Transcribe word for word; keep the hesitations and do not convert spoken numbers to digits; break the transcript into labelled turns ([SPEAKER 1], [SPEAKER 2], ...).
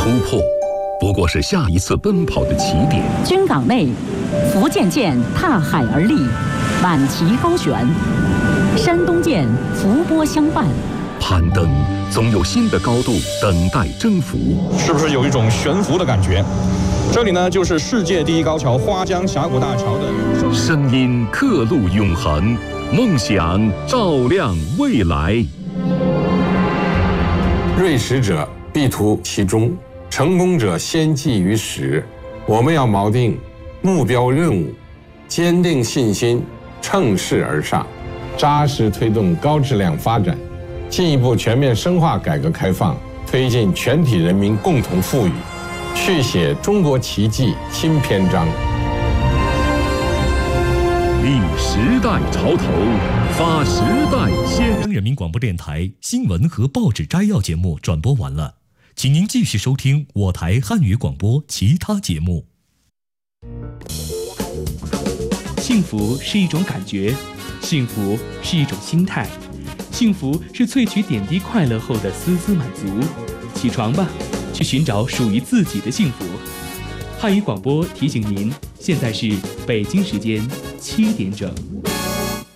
[SPEAKER 1] 突破不过是下一次奔跑的起点。
[SPEAKER 2] 军港内，福建舰踏海而立，满旗高悬；山东舰伏波相伴。
[SPEAKER 1] 攀登总有新的高度等待征服，
[SPEAKER 3] 是不是有一种悬浮的感觉？这里呢，就是世界第一高桥花江峡谷大桥的
[SPEAKER 1] 声音刻录永恒，梦想照亮未来。
[SPEAKER 4] 锐识者必图其中，成功者先记于始。我们要锚定目标任务，坚定信心，乘势而上，扎实推动高质量发展，进一步全面深化改革开放，推进全体人民共同富裕，续写中国奇迹新篇章。
[SPEAKER 1] 立时代潮头，发时代先。
[SPEAKER 5] 中央人民广播电台新闻和报纸摘要节目转播完了，请您继续收听我台汉语广播其他节目。
[SPEAKER 6] 幸福是一种感觉，幸福是一种心态，幸福是萃取点滴快乐后的丝丝满足。起床吧，去寻找属于自己的幸福。汉语广播提醒您，现在是北京时间七点整。